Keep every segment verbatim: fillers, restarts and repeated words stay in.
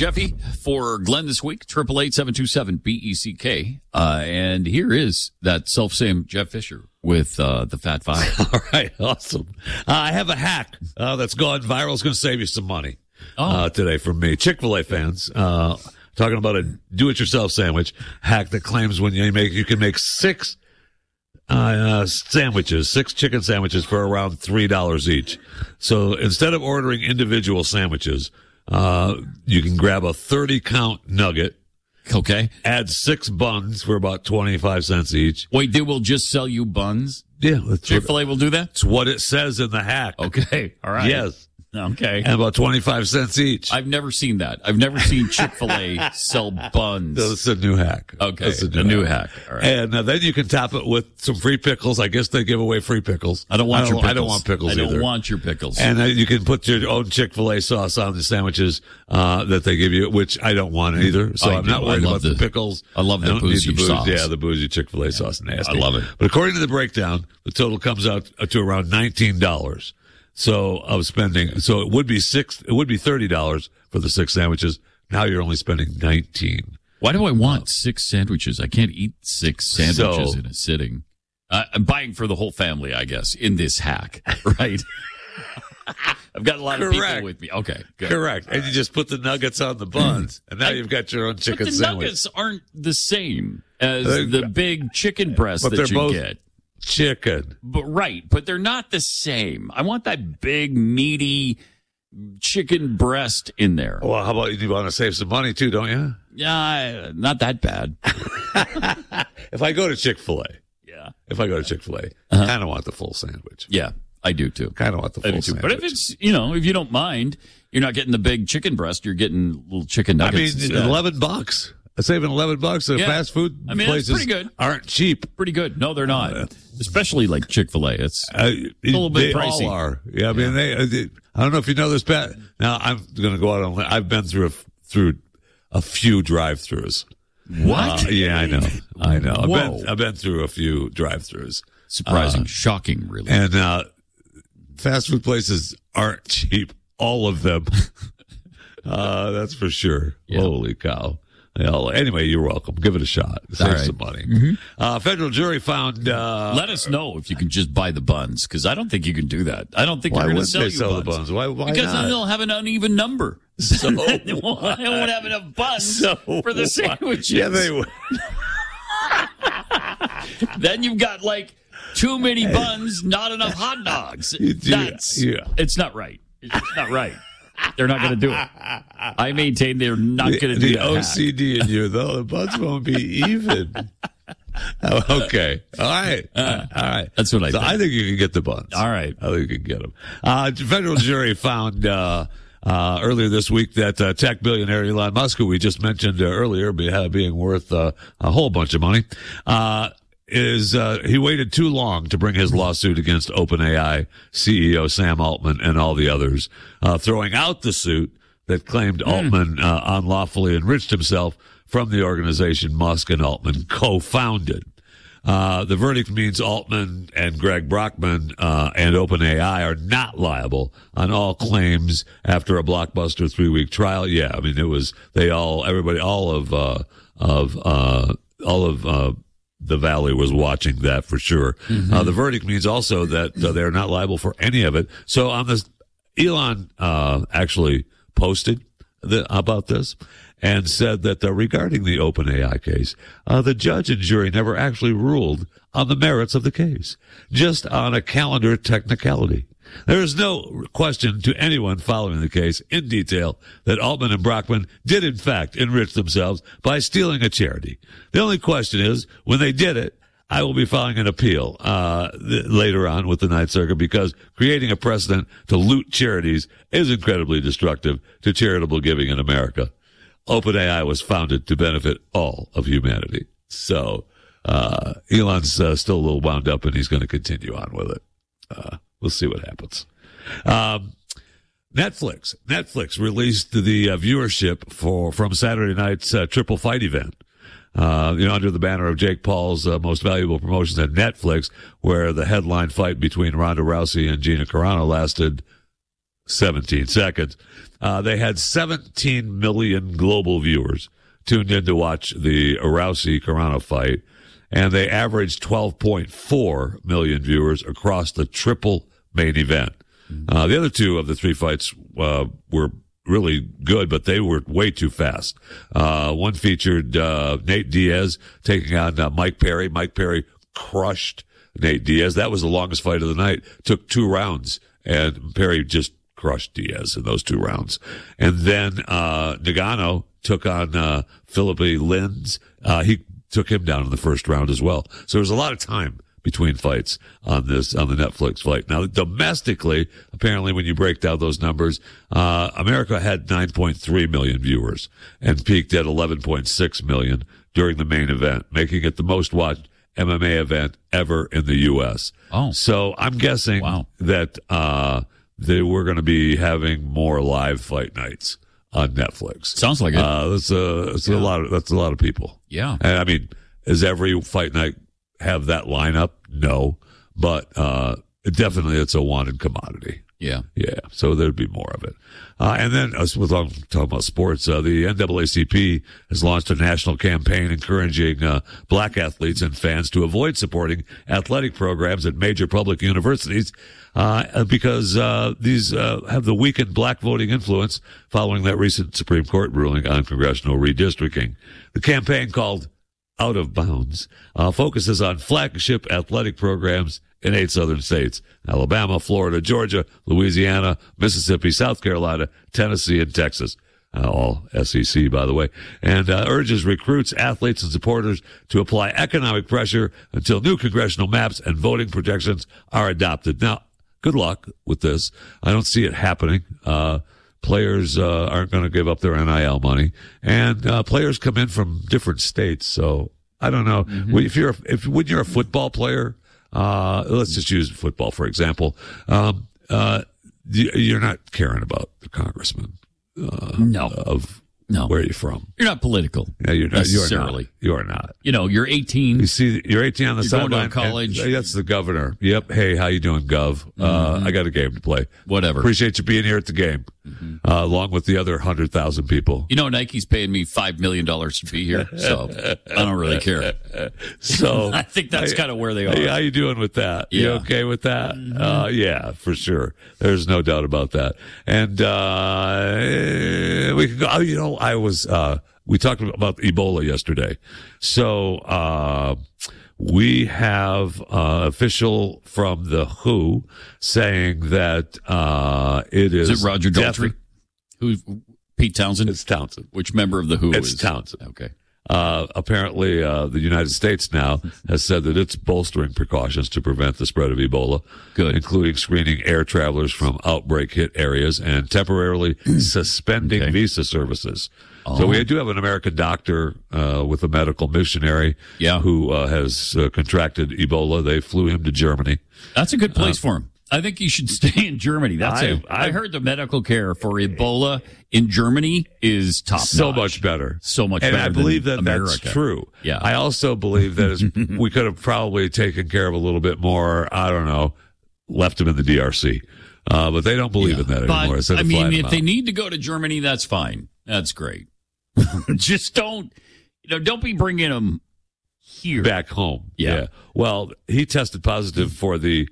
Jeffy for Glenn this week, triple eight seven two seven B E C K. Uh, and here is that self-same Jeff Fisher with uh, the Fat Five. All right, awesome. Uh, I have a hack uh, that's gone viral. It's going to save you some money Oh. uh, today from me. Chick-fil-A fans, uh, talking about a do-it-yourself sandwich hack that claims when you make, you can make six uh, uh, sandwiches, six chicken sandwiches for around three dollars each. So instead of ordering individual sandwiches, uh, you can grab a thirty count nugget. Okay. Add six buns for about twenty-five cents each. Wait, they will just sell you buns? Yeah. That's Chick-fil-A will do that? That's what it says in the hack. Okay. All right. Yes. Okay. And about twenty-five cents each. I've never seen that. I've never seen Chick-fil-A sell buns. So it's a new hack. Okay. That's A new, a new hack. hack. All right. And uh, then you can top it with some free pickles. I guess they give away free pickles. I don't want I don't, your pickles. I don't want pickles I don't either. want your pickles. And uh, you can put your own Chick-fil-A sauce on the sandwiches uh, that they give you, which I don't want either. So I I'm do. not worried I love about the, the pickles. I love I the don't need bougie the booze. sauce. Yeah, the bougie Chick-fil-A yeah. sauce. Nasty. I love it. But according to the breakdown, the total comes out to around nineteen dollars. So of spending, so it would be six, it would be thirty dollars for the six sandwiches. Now you're only spending nineteen. Why do I want six sandwiches? I can't eat six sandwiches So, in a sitting. Uh, I'm buying for the whole family, I guess, in this hack, right? I've got a lot of Correct. people with me. Okay, good. Correct. And you just put the nuggets on the buns, and now I- you've got your own But chicken the sandwich. nuggets aren't the same as They're- the big chicken breast but that they're you both get. chicken. But right, but they're not the same. I want that big, meaty chicken breast in there. Well, how about you want to save some money too, don't you? Yeah, not that bad. If I go to Chick-fil-A, Yeah, if I go to Chick-fil-A, Uh-huh. I kind of want the full sandwich. yeah, I do too. Kind of want the I full do too. sandwich. But if it's, you know, if you don't mind, you're not getting the big chicken breast. You're getting little chicken I mean, nuggets. instead. eleven bucks. I'm saving eleven bucks at Yeah. fast food I mean, that's places pretty good. aren't cheap. Pretty good. No, they're not. Especially like Chick-fil-A. It's Uh, a little bit they pricey. all are. Yeah, I mean, they, uh, they. I don't know if you know this, Pat. Now I'm going to go out on. I've been through a, through a few drive-throughs. what? Uh, yeah, I know. I know. I've Whoa. been, I've been through a few drive-throughs. Surprising, Uh, shocking, really. And uh, fast food places aren't cheap. All of them. uh, that's for sure. Yeah. Holy cow. Well, anyway, you're welcome. Give it a shot. Save All right. some money. Mm-hmm. Uh, federal jury found. Uh, Let us know if you can just buy the buns, because I don't think you can do that. I don't think why they're going to wouldn't sell they you sell buns. the buns? Why? Why Because not? then they'll have an uneven number. So I won't have enough buns So for the sandwiches. Yeah, they would. Then you've got like too many buns, not enough hot dogs. You do- That's yeah. it's not right. It's not right. They're not going to do it. I maintain they're not going to do The that. O C D in you, though, the buns won't be even. Oh, okay. All right. Uh, All right. That's what I so think. I think you can get the buns. All right. I think you can get them. Uh, federal jury found uh, uh, earlier this week that uh, tech billionaire Elon Musk, who we just mentioned uh, earlier, be, uh, being worth uh, a whole bunch of money, uh, is uh, he waited too long to bring his lawsuit against OpenAI C E O Sam Altman and all the others, uh, throwing out the suit that claimed Altman uh, unlawfully enriched himself from the organization Musk and Altman co-founded. Uh, the verdict means Altman and Greg Brockman uh, and OpenAI are not liable on all claims after a blockbuster three-week trial. Yeah, I mean it was they all everybody all of uh, of uh, all of uh, the Valley was watching that for sure. Mm-hmm. Uh, the verdict means also that uh, they're not liable for any of it. So on this, Elon uh, actually posted the, about this and said that uh, regarding the OpenAI case, uh, the judge and jury never actually ruled on the merits of the case, just on a calendar technicality. There is no question to anyone following the case in detail that Altman and Brockman did in fact enrich themselves by stealing a charity. The only question is, when they did it, I will be filing an appeal uh th- later on with the Ninth Circuit because creating a precedent to loot charities is incredibly destructive to charitable giving in America. OpenAI was founded to benefit all of humanity. So uh Elon's uh, still a little wound up, and he's going to continue on with it. Uh We'll see what happens. Um, Netflix. Netflix released the uh, viewership for from Saturday night's uh, Triple Fight event. Uh, you know, under the banner of Jake Paul's uh, most valuable promotions at Netflix, where the headline fight between Ronda Rousey and Gina Carano lasted seventeen seconds. Uh, they had seventeen million global viewers tuned in to watch the Rousey-Carano fight, and they averaged twelve point four million viewers across the triple main event. Uh, the other two of the three fights uh, were really good, but they were way too fast. Uh, one featured uh, Nate Diaz taking on uh, Mike Perry. Mike Perry crushed Nate Diaz. That was the longest fight of the night. Took two rounds, and Perry just crushed Diaz in those two rounds. And then uh, Nagano took on uh, Philippe Lins. Uh, he took him down in the first round as well. So there was a lot of time between fights on this, on the Netflix fight. Now, domestically, apparently when you break down those numbers, uh, America had nine point three million viewers and peaked at eleven point six million during the main event, making it the most watched M M A event ever in the U S. Oh. So I'm guessing Wow. that, uh, they were going to be having more live fight nights on Netflix. Sounds like it. Uh, that's a, that's Yeah. a lot of, that's a lot of people. Yeah. And I mean, is every fight night have that lineup? No, but, uh, definitely it's a wanted commodity. Yeah. Yeah. So there'd be more of it. Uh, and then as with I'm talking about sports, uh, the N double A C P has launched a national campaign encouraging, uh, black athletes and fans to avoid supporting athletic programs at major public universities, uh, because, uh, these, uh, have the weakened black voting influence following that recent Supreme Court ruling on congressional redistricting. The campaign, called Out of Bounds, uh, focuses on flagship athletic programs in eight southern states: Alabama, Florida, Georgia, Louisiana, Mississippi, South Carolina, Tennessee, and Texas. Uh, all S E C, by the way, and uh, urges recruits, athletes, and supporters to apply economic pressure until new congressional maps and voting projections are adopted. Now, good luck with this. I don't see it happening. Uh, players uh, aren't going to give up their N I L money, and uh, players come in from different states, so I don't know. Mm-hmm. If you're if when you're a football player, uh, let's just use football for example. Um, uh, you're not caring about the congressman. Uh, no. Of no. Where are you from? You're not political. Yeah, you're not. Necessarily. You're not. You're not. You know, you're eighteen. You see, you're eighteen on the You're sideline. going to college. And that's the governor. Yep. Hey, how you doing, Gov? Mm-hmm. Uh, I got a game to play. Whatever. Appreciate you being here at the game, mm-hmm. uh, along with the other hundred thousand people. You know, Nike's paying me five million dollars to be here, so I don't really care. So I think that's kind of where they are. Hey, how you doing with that? Yeah. You okay with that? Mm-hmm. Uh, yeah, for sure. There's no doubt about that. And, uh, we could go, you know, I was, uh, we talked about Ebola yesterday. So, uh, we have, uh, official from the W H O saying that, uh, it is. Is it Roger Daltrey? Who, Pete Townsend? It's Townsend. Which member of the W H O it's is? It's Townsend. Okay. Uh, apparently, uh, the United States now has said that it's bolstering precautions to prevent the spread of Ebola. Good. Including screening air travelers from outbreak hit areas and temporarily suspending okay. visa services. Oh. So we do have an American doctor, uh, with a medical missionary yeah. who, uh, has uh, contracted Ebola. They flew him to Germany. That's a good place uh, for him. I think he should stay in Germany. That's I, it. I, I heard the medical care for Ebola in Germany is top so notch. much better. So much and better. And I believe than that America. That's true. Yeah. I also believe that is, we could have probably taken care of a little bit more, I don't know, left him in the D R C. Uh, but they don't believe yeah. in that but, anymore. I mean, if they need to go to Germany, that's fine. That's great. Just don't, you know, don't be bringing them here. Back home. Yeah. yeah. Well, he tested positive for the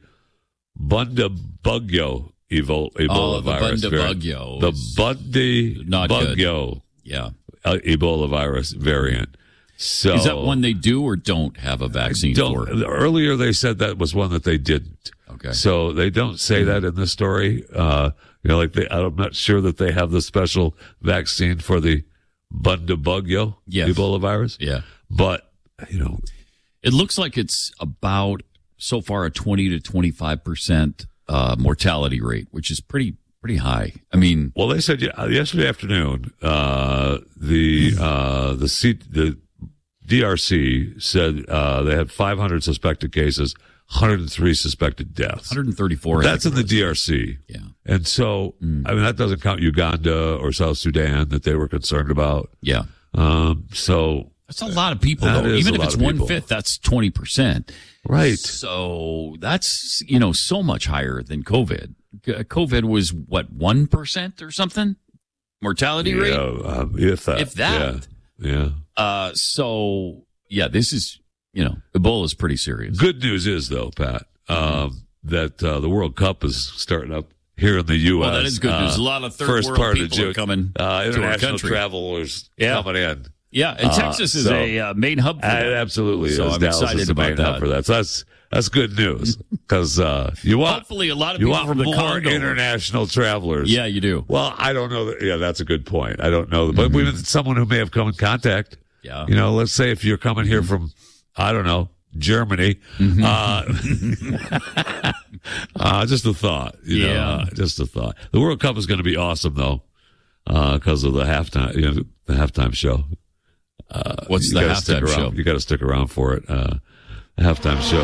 Bundibugyo Ebola, Ebola oh, the virus. Bundibugyo. The Bundibugyo yeah. uh, Ebola virus variant. So is that one they do or don't have a vaccine for? Earlier they said that was one that they didn't. Okay. So they don't say that in the story. Uh, you know, like they, I'm not sure that they have the special vaccine for the Bundibugyo yes. Ebola virus. Yeah. But, you know, it looks like it's about so far a twenty to twenty-five percent uh, mortality rate, which is pretty, pretty high. I mean, well, they said yesterday afternoon, uh, the, uh, the C, the D R C said, uh, they had five hundred suspected cases, one hundred three suspected deaths. one hundred thirty-four. That's in the D R C. Yeah. And so, mm. I mean, that doesn't count Uganda or South Sudan that they were concerned about. Yeah. Um, so. That's a lot of people, though. Even if it's one fifth, that's twenty percent. Right. So that's, you know, so much higher than COVID. COVID was, what, one percent or something? Mortality yeah, rate? Um, if that. If that. Yeah. yeah. Uh, so, yeah, this is, you know, Ebola is pretty serious. Good news is, though, Pat, um, that uh, the World Cup is starting up here in the U S. Well, that is good news. Uh, A lot of third first world part people of June, are coming uh, to our international country. travelers Yeah. coming in. Yeah, and Texas uh, is so, a uh, main hub for that. It absolutely so is. I'm Dallas excited is the main about hub that. for that. So that's that's good news because uh, you want hopefully a lot of you people want from the more Congo. international travelers. Yeah, you do. Well, I don't know. That, yeah, that's a good point. I don't know, but mm-hmm. we someone who may have come in contact. Yeah, you know, let's say if you're coming here from, I don't know, Germany. Mm-hmm. Uh, uh, just a thought. You yeah, know, uh, just a thought. The World Cup is going to be awesome though, because uh, of the halftime. You know, the halftime show. Uh, What's the halftime show? You got to stick around for it. Uh, the halftime show.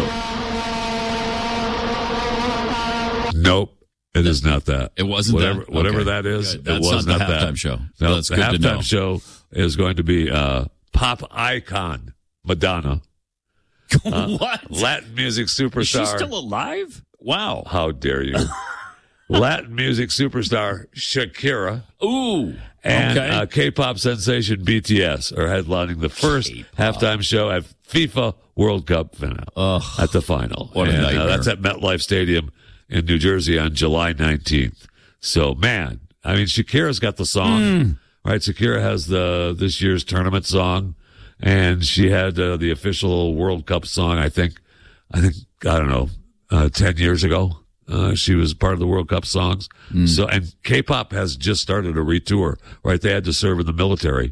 Nope, it is not that. It wasn't whatever, that. Whatever okay. that is, Good. That's it was not, not the that. halftime show. No, well, that's the good to know. halftime show is going to be uh, pop icon Madonna. Uh, what? Latin music superstar. Is she still alive? Wow. How dare you? Latin music superstar Shakira. Ooh. And okay. uh, K-pop sensation B T S are headlining the first K-pop. halftime show at FIFA World Cup final. Ugh, at the final. What and, a nightmare. Uh, that's at MetLife Stadium in New Jersey on July nineteenth. So, man, I mean, Shakira's got the song, mm. right? Shakira has the this year's tournament song, and she had uh, the official World Cup song, I think, I think, I don't know, uh, ten years ago. Uh, she was part of the World Cup songs. Mm. So, and K-pop has just started a retour, right? They had to serve in the military.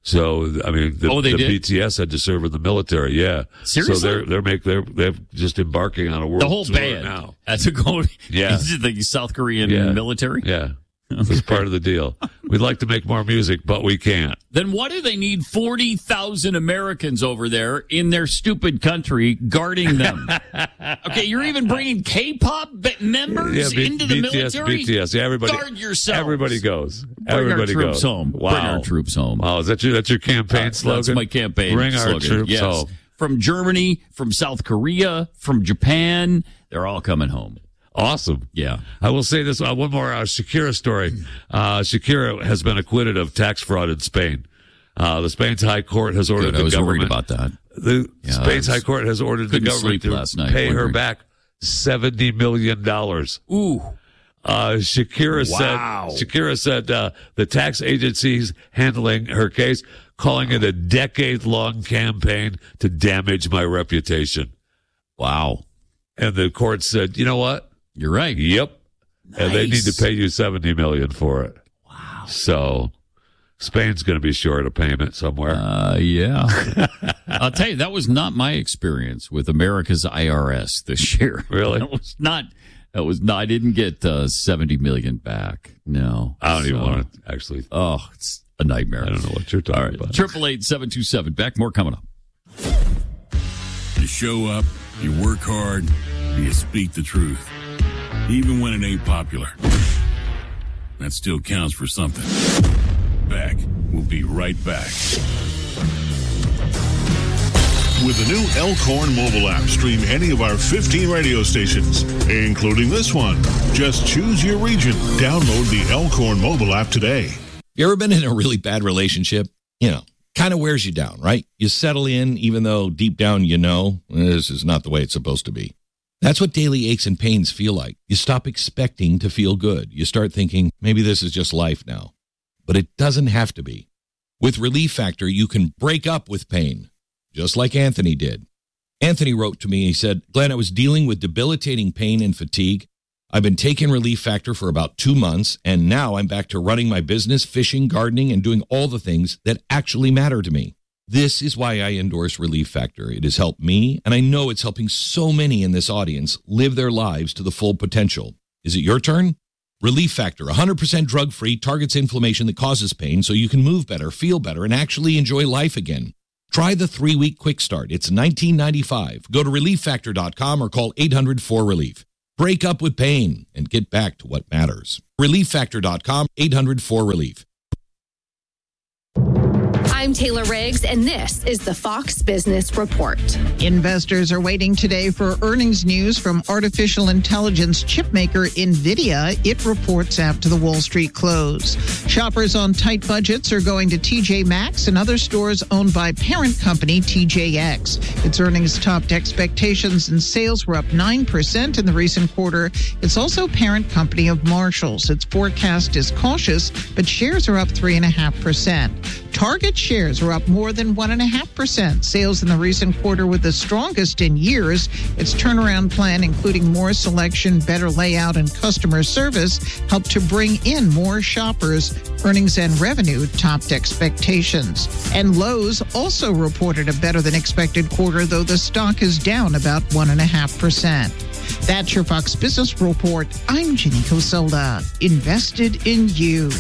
So, I mean, the, oh, they the did? B T S had to serve in the military. Yeah. Seriously? So they're, they're make, they're, they're just embarking on a world the whole tour band now. That's a go. Yeah. Is it the South Korean yeah. military? Yeah. It's part of the deal. We'd like to make more music, but we can't. Then why do they need forty thousand Americans over there in their stupid country guarding them? Okay, you're even bringing K-pop members yeah, B- into the B T S, military? B T S. Yeah, everybody. Guard yourselves. Everybody goes. Bring everybody our troops goes. home. Wow. Bring our troops home. Wow, is that your, that's your campaign uh, slogan? That's my campaign Bring slogan. our troops yes. home. From Germany, from South Korea, from Japan, they're all coming home. Awesome. Yeah. I will say this, uh, one more uh, Shakira story. Uh, Shakira has been acquitted of tax fraud in Spain. Uh, the Spain's High Court has ordered Good, the I was government. worried about that. The yeah, Spain's High Court has ordered the government to last night, pay her wondering. back seventy million dollars. Ooh. Uh, Shakira wow. said, Shakira said, uh, the tax agencies handling her case, calling it a decade long campaign to damage my reputation. Wow. And the court said, you know what? You're right. Yep. Nice. And they need to pay you seventy million dollars for it. Wow. So Spain's going to be short a payment somewhere. Uh, yeah. I'll tell you, that was not my experience with America's I R S this year. Really? That was not, that was not, I didn't get uh, seventy million back. No. I don't so, even want to actually. Oh, it's a nightmare. I don't know what you're talking All right. about. Triple eight seven two seven. Back. More coming up. You show up, you work hard, and you speak the truth. Even when it ain't popular. That still counts for something. Back. We'll be right back. With the new Elkhorn mobile app, stream any of our fifteen radio stations, including this one. Just choose your region. Download the Elkhorn mobile app today. You ever been in a really bad relationship? You know, kind of wears you down, right? You settle in, even though deep down you know this is not the way it's supposed to be. That's what daily aches and pains feel like. You stop expecting to feel good. You start thinking, maybe this is just life now. But it doesn't have to be. With Relief Factor, you can break up with pain, just like Anthony did. Anthony wrote to me, he said, Glenn, I was dealing with debilitating pain and fatigue. I've been taking Relief Factor for about two months, and now I'm back to running my business, fishing, gardening, and doing all the things that actually matter to me. This is why I endorse Relief Factor. It has helped me, and I know it's helping so many in this audience live their lives to the full potential. Is it your turn? Relief Factor, one hundred percent drug-free, targets inflammation that causes pain so you can move better, feel better, and actually enjoy life again. Try the three-week quick start. It's nineteen ninety-five dollars. Go to relief factor dot com or call eight hundred four relief. Break up with pain and get back to what matters. relief factor dot com, eight hundred four relief. I'm Taylor Riggs, and this is the Fox Business Report. Investors are waiting today for earnings news from artificial intelligence chipmaker NVIDIA. It reports after the Wall Street close. Shoppers on tight budgets are going to T J Maxx and other stores owned by parent company T J X. Its earnings topped expectations and sales were up nine percent in the recent quarter. It's also parent company of Marshalls. Its forecast is cautious, but shares are up three point five percent. Target shares are up more than one point five percent. Sales in the recent quarter were the strongest in years. Its turnaround plan, including more selection, better layout, and customer service, helped to bring in more shoppers. Earnings and revenue topped expectations. And Lowe's also reported a better-than-expected quarter, though the stock is down about one point five percent. That's your Fox Business Report. I'm Ginny Cosolda. Invested in you.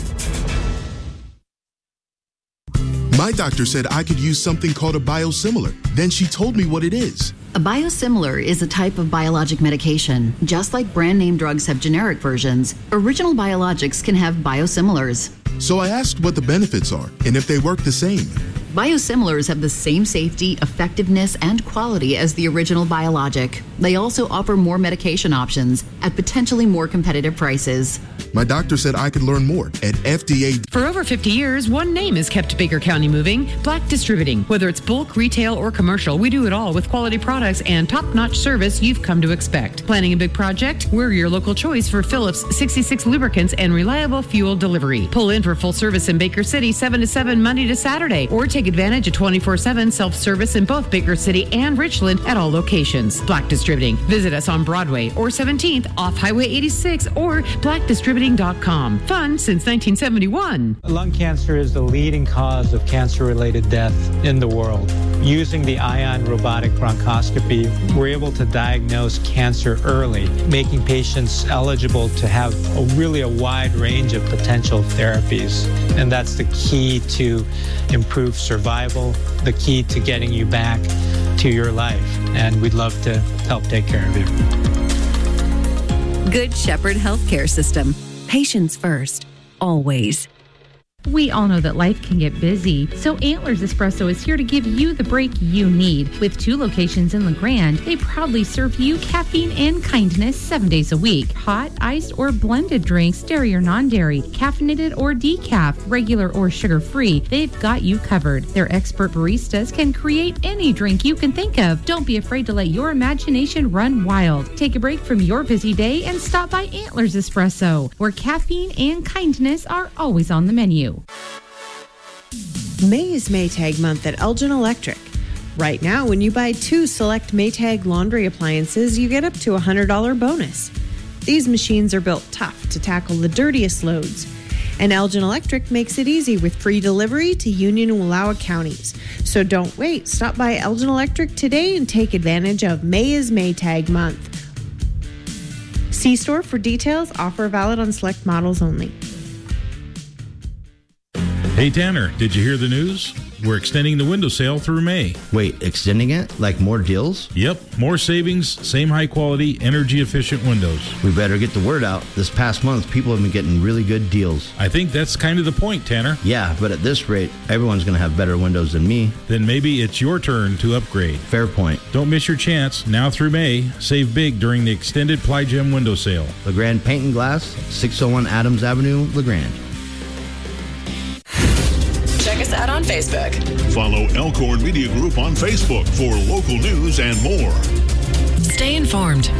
My doctor said I could use something called a biosimilar. Then she told me what it is. A biosimilar is a type of biologic medication. Just like brand name drugs have generic versions, original biologics can have biosimilars. So I asked what the benefits are and if they work the same. Biosimilars have the same safety, effectiveness, and quality as the original biologic. They also offer more medication options at potentially more competitive prices. My doctor said I could learn more at F D A. For over fifty years, one name has kept Baker County moving: Black Distributing. Whether it's bulk, retail, or commercial, we do it all with quality products and top-notch service you've come to expect. Planning a big project? We're your local choice for Phillips sixty-six lubricants and reliable fuel delivery. Pull in for full service in Baker City seven to seven Monday to Saturday, or take advantage of twenty-four seven self-service in both Baker City and Richland at all locations. Black Distributing. Visit us on Broadway or seventeenth off Highway eighty-six or black distributing dot com. Fun since nineteen seventy-one. Lung cancer is the leading cause of cancer-related death in the world. Using the Ion robotic bronchoscopy, we're able to diagnose cancer early, making patients eligible to have a, really a wide range of potential therapies. And that's the key to improved survival, the key to getting you back to your life. And we'd love to help take care of you. Good Shepherd Healthcare System. Patients first, always. We all know that life can get busy, so Antlers Espresso is here to give you the break you need. With two locations in La Grande, they proudly serve you caffeine and kindness seven days a week. Hot, iced, or blended drinks, dairy or non-dairy, caffeinated or decaf, regular or sugar-free, they've got you covered. Their expert baristas can create any drink you can think of. Don't be afraid to let your imagination run wild. Take a break from your busy day and stop by Antlers Espresso, where caffeine and kindness are always on the menu. May is Maytag month at Elgin Electric. Right now, when you buy two select Maytag laundry appliances, you get up to a one hundred dollars bonus. These machines are built tough to tackle the dirtiest loads. And Elgin Electric makes it easy with free delivery to Union and Wallowa counties. So don't wait. Stop by Elgin Electric today and take advantage of May is Maytag month. See store for details. Offer valid on select models only. Hey Tanner, did you hear the news? We're extending the window sale through May. Wait, extending it? Like more deals? Yep, more savings, same high quality, energy efficient windows. We better get the word out. This past month, people have been getting really good deals. I think that's kind of the point, Tanner. Yeah, but at this rate, everyone's going to have better windows than me. Then maybe it's your turn to upgrade. Fair point. Don't miss your chance. Now through May, save big during the extended Ply Gem window sale. LeGrand Paint and Glass, six oh one Adams Avenue, LeGrand. Check us out on Facebook. Follow Elkhorn Media Group on Facebook for local news and more. Stay informed.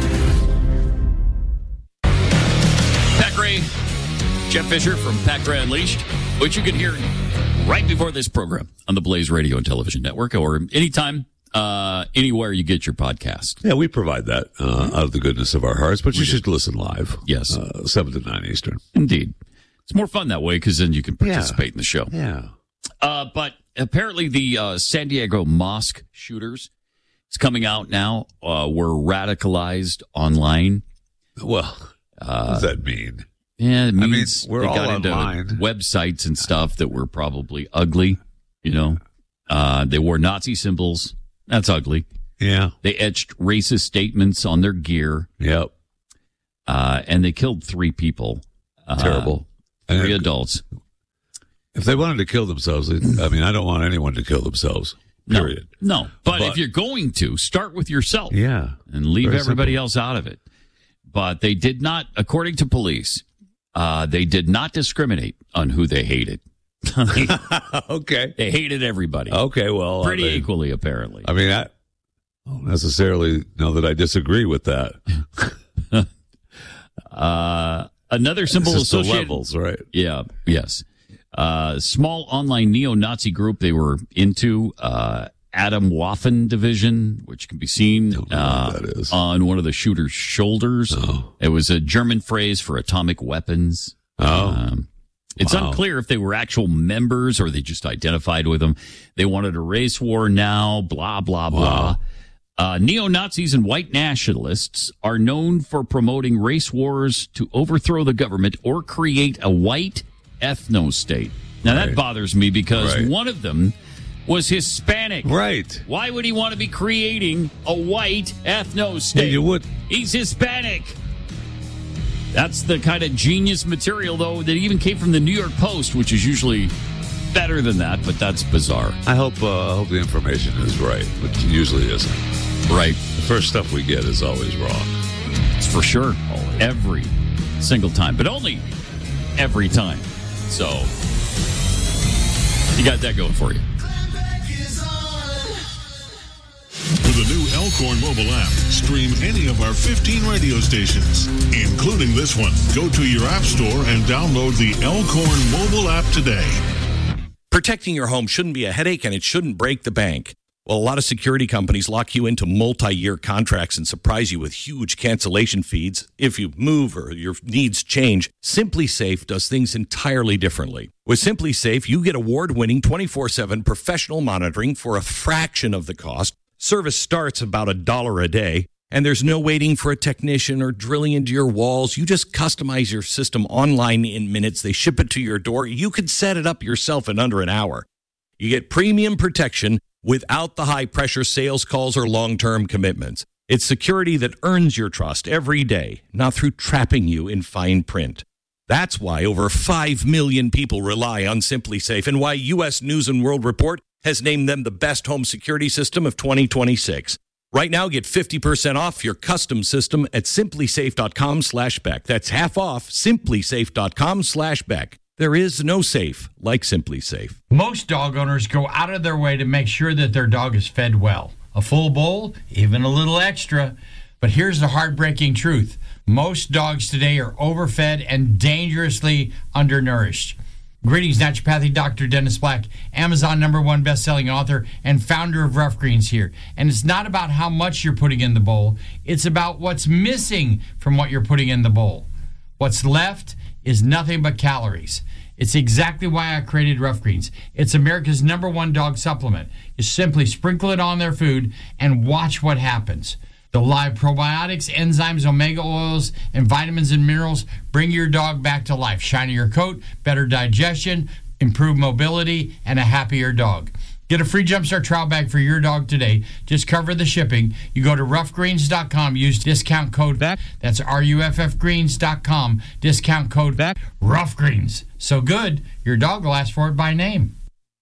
Pat Gray, Jeff Fisher from Pat Gray Unleashed, which you can hear right before this program on the Blaze Radio and Television Network or anytime, uh, anywhere you get your podcast. Yeah, we provide that uh, out of the goodness of our hearts, but you We should do. listen live. Yes. Uh, seven to nine Eastern. Indeed. It's more fun that way because then you can participate Yeah. in the show. Yeah. Uh, but apparently the uh, San Diego mosque shooters, it's coming out now, uh, were radicalized online. Well, uh, what does that mean? Yeah, it means I mean, we're they all got into online. websites and stuff that were probably ugly, you know. Uh, they wore Nazi symbols. That's ugly. Yeah. They etched racist statements on their gear. Yep. Uh, and they killed three people. Uh, Terrible. Three And- adults. If they wanted to kill themselves, I mean, I don't want anyone to kill themselves. Period. No, no. But, but if you're going to, start with yourself. Yeah. And leave Very everybody simple. else out of it. But they did not, according to police, uh, they did not discriminate on who they hated. Okay. They hated everybody. Okay, well. Pretty I mean, equally, apparently. I mean, I don't necessarily know that I disagree with that. uh, another symbol It's just the associated. levels, right? Yeah, yes. Uh, small online neo-Nazi group they were into, uh, Adam Waffen Division, which can be seen uh, that is. on one of the shooter's shoulders. Oh. It was a German phrase for atomic weapons. Oh. Um, it's Wow. unclear if they were actual members or they just identified with them. They wanted a race war now, blah, blah, blah. Uh, neo-Nazis and white nationalists are known for promoting race wars to overthrow the government or create a white ethno-state. Now, Right. that bothers me because Right. one of them was Hispanic. Right. Why would he want to be creating a white ethno-state? Yeah, you would. He's Hispanic. That's the kind of genius material, though, that even came from the New York Post, which is usually better than that, but that's bizarre. I hope uh, I hope the information is right, but it usually isn't. Right. The first stuff we get is always wrong. It's for sure. Every single time, but only every time. So, you got that going for you. With the new Elkhorn mobile app, stream any of our fifteen radio stations, including this one. Go to your app store and download the Elkhorn mobile app today. Protecting your home shouldn't be a headache, and it shouldn't break the bank. Well, a lot of security companies lock you into multi-year contracts and surprise you with huge cancellation fees if you move or your needs change. SimpliSafe does things entirely differently. With SimpliSafe, you get award-winning twenty-four seven professional monitoring for a fraction of the cost. Service starts about a dollar a day, and there's no waiting for a technician or drilling into your walls. You just customize your system online in minutes. They ship it to your door. You can set it up yourself in under an hour. You get premium protection without the high-pressure sales calls or long-term commitments. It's security that earns your trust every day, not through trapping you in fine print. That's why over five million people rely on SimpliSafe and why U S News and World Report has named them the best home security system of twenty twenty-six. Right now, get fifty percent off your custom system at simplysafe.com slash Beck. That's half off, simplysafe.com slash Beck. There is no safe like SimpliSafe. Most dog owners go out of their way to make sure that their dog is fed well. A full bowl, even a little extra. But here's the heartbreaking truth. Most dogs today are overfed and dangerously undernourished. Greetings, naturopathic Doctor Dennis Black, Amazon number one best-selling author and founder of Rough Greens here. And it's not about how much you're putting in the bowl. It's about what's missing from what you're putting in the bowl. What's left is nothing but calories. It's exactly why I created Rough Greens. It's America's number one dog supplement. You simply sprinkle it on their food and watch what happens. The live probiotics, enzymes, omega oils, and vitamins and minerals bring your dog back to life. Shinier coat, better digestion, improved mobility, and a happier dog. Get a free Jumpstart trial bag for your dog today. Just cover the shipping. You go to rough greens dot com, use discount code BECK. That's R U F F greens dot com, discount code BECK. Rough Greens. So good, your dog will ask for it by name.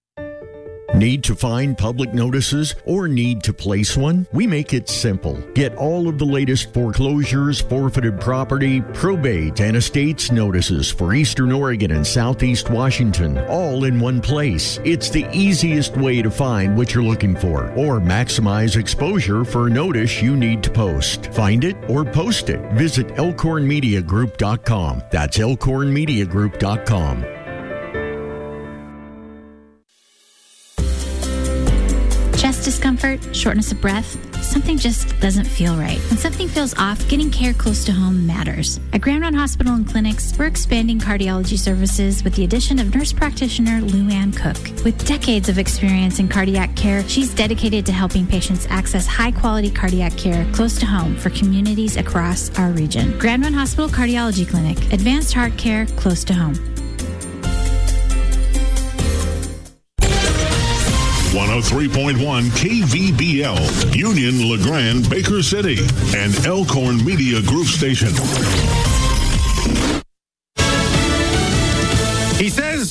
Need to find public notices or need to place one? We make it simple. Get all of the latest foreclosures, forfeited property, probate, and estates notices for Eastern Oregon and Southeast Washington, all in one place. It's the easiest way to find what you're looking for or maximize exposure for a notice you need to post. Find it or post it. Visit elkhorn media group dot com. That's elkhorn media group dot com. Chest discomfort, shortness of breath, something just doesn't feel right. When something feels off, getting care close to home matters. At Grand Round Hospital and Clinics, we're expanding cardiology services with the addition of nurse practitioner Lou Ann Cook. With decades of experience in cardiac care, she's dedicated to helping patients access high-quality cardiac care close to home for communities across our region. Grand Round Hospital Cardiology Clinic, advanced heart care close to home. one oh three point one K V B L, Union, LeGrand, Baker City, and Elkhorn Media Group Station. He says he was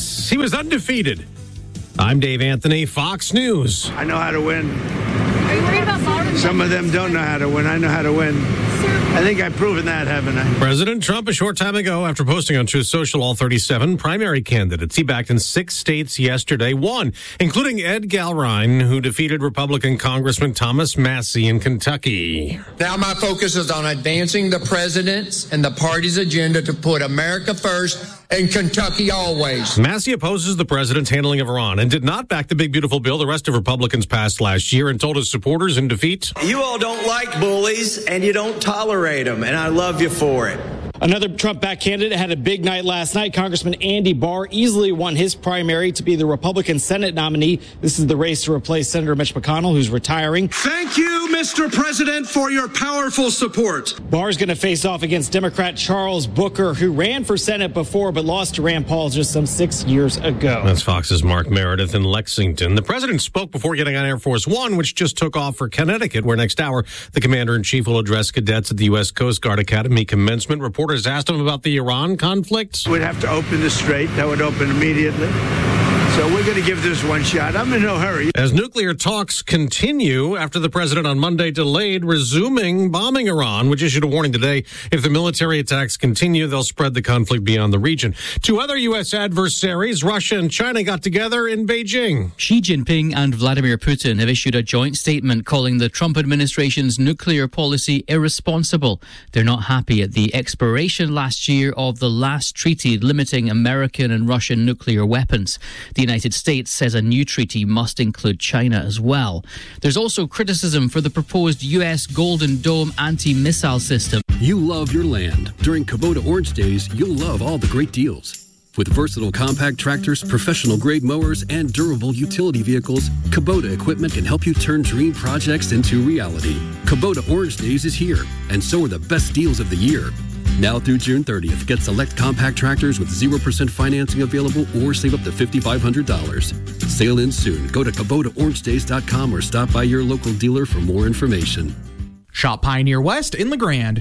is undefeated. I'm Dave Anthony, Fox News. I know how to win. Are you worried about Baldwin? Some of them don't know how to win. I know how to win. I think I've proven that, haven't I? President Trump, a short time ago, after posting on Truth Social all thirty-seven primary candidates he backed in six states yesterday, won, including Ed Galrine, who defeated Republican Congressman Thomas Massie in Kentucky. Now my focus is on advancing the president's and the party's agenda to put America first and Kentucky always. Massie opposes the president's handling of Iran and did not back the big, beautiful bill the rest of Republicans passed last year and told his supporters in defeat, "You all don't like bullies and you don't tolerate them, and I love you for it." Another Trump-backed candidate had a big night last night. Congressman Andy Barr easily won his primary to be the Republican Senate nominee. This is the race to replace Senator Mitch McConnell, who's retiring. Thank you, Mister President, for your powerful support. Barr's going to face off against Democrat Charles Booker, who ran for Senate before but lost to Rand Paul just some six years ago. That's Fox's Mark Meredith in Lexington. The president spoke before getting on Air Force One, which just took off for Connecticut, where next hour the commander-in-chief will address cadets at the U S Coast Guard Academy commencement. Reporters asked him about the Iran conflict. We'd have to open the strait. That would open immediately. So we're going to give this one shot. I'm in no hurry. As nuclear talks continue after the president on Monday delayed resuming bombing Iran, which issued a warning today. If the military attacks continue, they'll spread the conflict beyond the region. Two other U S adversaries, Russia and China, got together in Beijing. Xi Jinping and Vladimir Putin have issued a joint statement calling the Trump administration's nuclear policy irresponsible. They're not happy at the expiration last year of the last treaty limiting American and Russian nuclear weapons. The United States says a new treaty must include China as well. There's also criticism for the proposed U S Golden Dome anti-missile system. You love your land. During Kubota Orange Days, you'll love all the great deals. With versatile compact tractors, professional-grade mowers, and durable utility vehicles, Kubota equipment can help you turn dream projects into reality. Kubota Orange Days is here, and so are the best deals of the year. Now through June thirtieth, get select compact tractors with zero percent financing available or save up to five thousand five hundred dollars. Sale ends soon. Go to Kubota Orange Days dot com or stop by your local dealer for more information. Shop Pioneer West in LeGrand.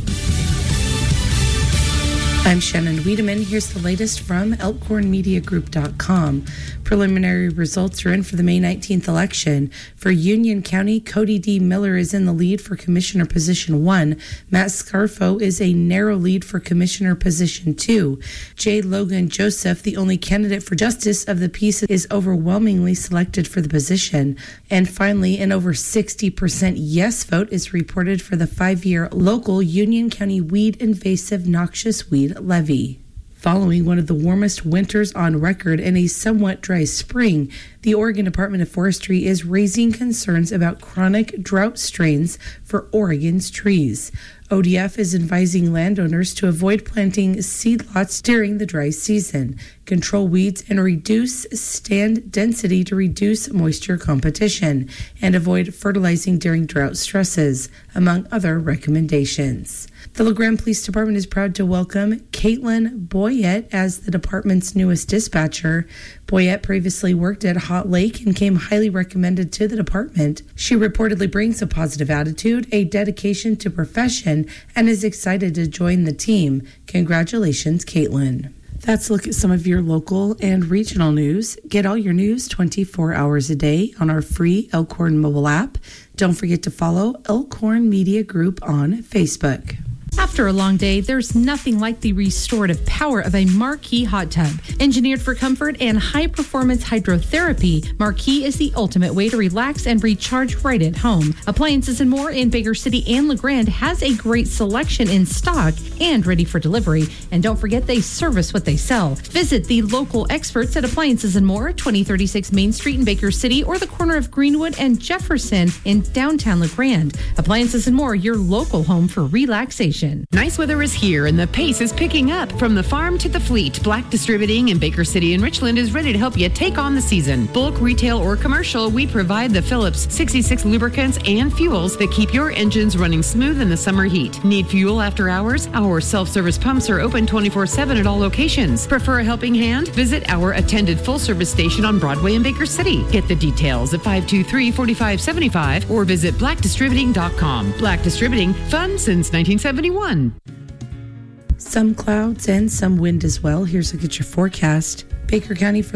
I'm Shannon Wiedemann. Here's the latest from elkhorn media group dot com. Preliminary results are in for the May nineteenth election. For Union County, Cody D. Miller is in the lead for Commissioner Position one. Matt Scarfo is a narrow lead for Commissioner Position two. J. Logan Joseph, the only candidate for Justice of the Peace, is overwhelmingly selected for the position. And finally, an over sixty percent yes vote is reported for the five-year local Union County weed invasive noxious weed levy. Following one of the warmest winters on record and a somewhat dry spring, the Oregon Department of Forestry is raising concerns about chronic drought strains for Oregon's trees. O D F is advising landowners to avoid planting seed lots during the dry season, control weeds, and reduce stand density to reduce moisture competition, and avoid fertilizing during drought stresses, among other recommendations. The LeGrand Police Department is proud to welcome Caitlin Boyette as the department's newest dispatcher. Boyette previously worked at Hot Lake and came highly recommended to the department. She reportedly brings a positive attitude, a dedication to profession, and is excited to join the team. Congratulations, Caitlin. That's a look at some of your local and regional news. Get all your news twenty-four hours a day on our free Elkhorn mobile app. Don't forget to follow Elkhorn Media Group on Facebook. After a long day, there's nothing like the restorative power of a Marquee hot tub. Engineered for comfort and high-performance hydrotherapy, Marquee is the ultimate way to relax and recharge right at home. Appliances and More in Baker City and LeGrand has a great selection in stock and ready for delivery. And don't forget, they service what they sell. Visit the local experts at Appliances and More, twenty thirty-six Main Street in Baker City, or the corner of Greenwood and Jefferson in downtown LeGrand. Appliances and More, your local home for relaxation. Nice weather is here and the pace is picking up. From the farm to the fleet, Black Distributing in Baker City and Richland is ready to help you take on the season. Bulk, retail, or commercial, we provide the Phillips sixty-six lubricants and fuels that keep your engines running smooth in the summer heat. Need fuel after hours? Our self-service pumps are open twenty-four seven at all locations. Prefer a helping hand? Visit our attended full-service station on Broadway in Baker City. Get the details at five two three, four five seven five or visit black distributing dot com. Black Distributing, fun since nineteen seventy-one. Some clouds and some wind as well. Here's a look at your forecast. Baker County for